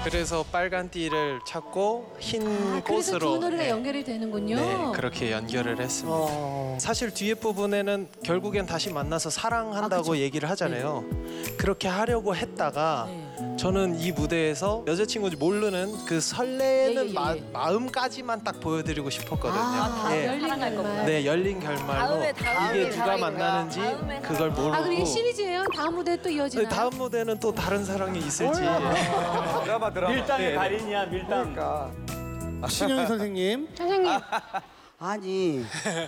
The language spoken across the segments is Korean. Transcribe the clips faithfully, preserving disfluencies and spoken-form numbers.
그래서 빨간 띠를 찾고 흰 아, 그래서 꽃으로 두 노래가 네. 연결이 되는군요. 네, 그렇게 연결을 했습니다. 어. 사실 뒤에 부분에는 결국엔 다시 만나서 사랑한다고 아, 얘기를 하잖아요. 그렇게 하려고 했다가 네. 저는 이 무대에서 여자친구인지 모르는 그 설레는 예, 예, 예. 마, 마음까지만 딱 보여드리고 싶었거든요. 아, 예. 열린 결말. 네, 열린 결말로 다음에, 다음에, 이게 누가 다음에 만나는지 다음에 그걸 모르고. 아, 그게 시리즈예요? 다음 무대 또 이어지나요? 네, 다음 무대는 또 다른 사랑이 있을지. 드라마 드라마. 밀당의 달인이야 밀당. 신영희 선생님. 선생님. 아니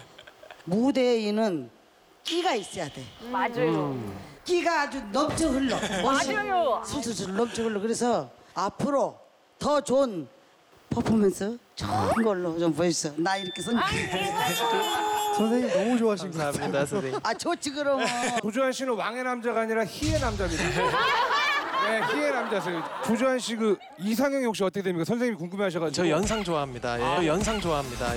무대에는 끼가 있어야 돼. 맞아요. 끼가 아주 넘쳐 흘러. 맞아요. 술술술 넘쳐 흘러. 그래서 앞으로 더 좋은 퍼포먼스 좋은 걸로 좀 보여주세요. 나 이렇게 선. 선생님 너무 좋아하신 것 같아요. 감사합니다, 선생님. 아 좋지 그러면. 조주환 씨는 왕의 남자가 아니라 희의 남자입니다. 네, 희의 남자세요. 조주환 씨 그 이상형이 혹시 어떻게 됩니까? 선생님이 궁금해하셔가지고. 저 연상 좋아합니다. 예. 저 연상 좋아합니다. 예.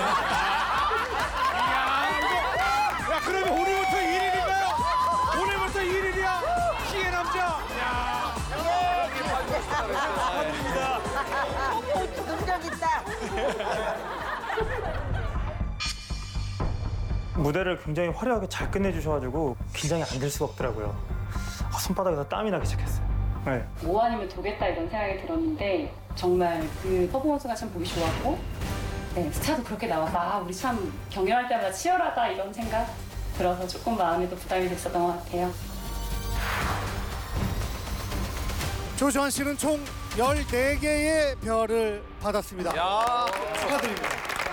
야 그러면 오늘부터 일 일인가요? 오늘부터 일 일이야. 희의 남자. 야. 능력 있다. 무대를 굉장히 화려하게 잘 끝내주셔가지고 긴장이 안 될 수가 없더라고요. 아, 손바닥에서 땀이 나기 시작했어요. 네. 뭐 아니면 되겠다 이런 생각이 들었는데 정말 그 퍼포먼스가 참 보기 좋았고 네, 스타도 그렇게 나와서 아 우리 참 경연할 때마다 치열하다 이런 생각 들어서 조금 마음에도 부담이 됐었던 것 같아요. 조주환 씨는 총 열네 개의 별을 받았습니다. 축하드립니다.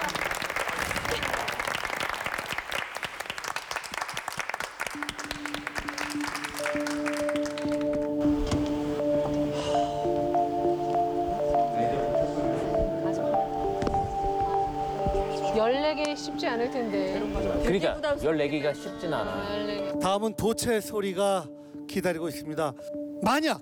열네 개 쉽지 않을 텐데. 그러니까 열네 개가 쉽진 않아요. 다음은 도체 소리가 기다리고 있습니다. 만약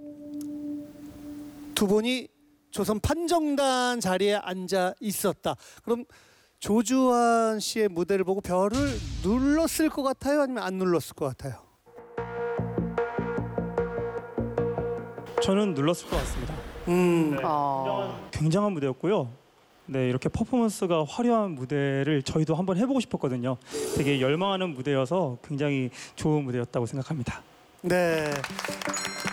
두 분이 조선 판정단 자리에 앉아 있었다. 그럼 조주환 씨의 무대를 보고 별을 눌렀을 것 같아요? 아니면 안 눌렀을 것 같아요? 저는 눌렀을 것 같습니다. 음. 네, 굉장한 무대였고요. 네, 이렇게 퍼포먼스가 화려한 무대를 저희도 한번 해보고 싶었거든요. 되게 열망하는 무대여서 굉장히 좋은 무대였다고 생각합니다. 네.